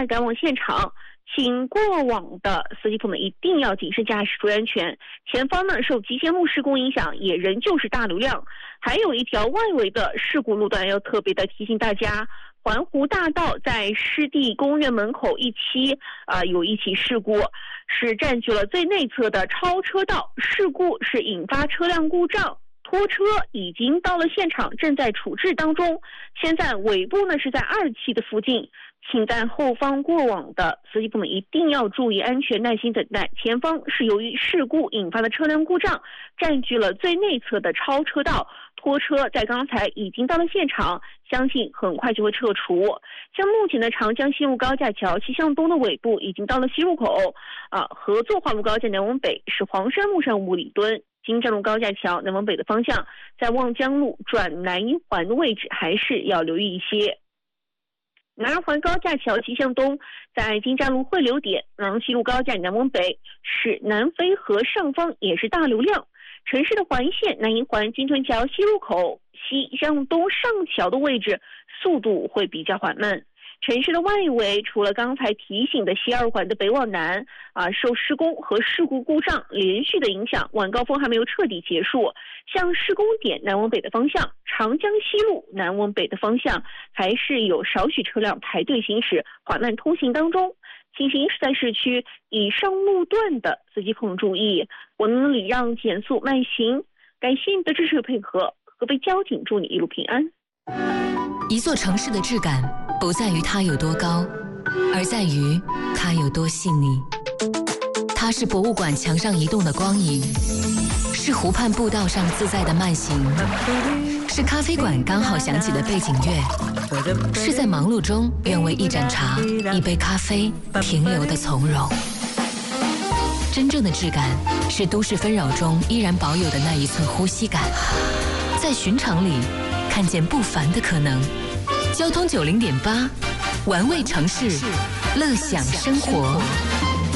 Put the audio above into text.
快赶往现场。请过往的司机朋友们一定要谨慎驾驶，注意安全。前方呢受极限路施工影响，也仍旧是大流量。还有一条外围的事故路段要特别的提醒大家，环湖大道在湿地公园门口一期有一起事故，是占据了最内侧的超车道，事故是引发车辆故障。拖车已经到了现场，正在处置当中。现在尾部呢是在2期的附近，请在后方过往的司机朋友们一定要注意安全，耐心等待。前方是由于事故引发的车辆故障，占据了最内侧的超车道，拖车在刚才已经到了现场，相信很快就会撤除。像目前的长江西路高架桥西向东的尾部已经到了西入口，合作化路高架南往北是黄山路上5里墩。金站路高架桥南往北的方向，在望江路转南一环的位置还是要留意一些。南二环高架桥西向东，在金站路汇流点，廊西路高架南往北是南淝河上方也是大流量。城市的环线南一环金屯桥西入口西向东上桥的位置，速度会比较缓慢。城市的外围，除了刚才提醒的西2环的北往南受施工和事故故障连续的影响，晚高峰还没有彻底结束。向施工点南往北的方向，长江西路南往北的方向还是有少许车辆排队行驶，缓慢通行当中。请行驶在市区以上路段的司机朋友注意，我们礼让减速慢行。感谢你的支持和配合，河北交警祝你一路平安。 一座城市的质感不在于它有多高，而在于它有多细腻。它是博物馆墙上移动的光影，是湖畔步道上自在的慢行，是咖啡馆刚好响起的背景乐，是在忙碌中愿为一盏茶、一杯咖啡停留的从容。真正的质感是都市纷扰中依然保有的那一寸呼吸感，在寻常里看见不凡的可能。交通90.8，玩味城市，乐享生活。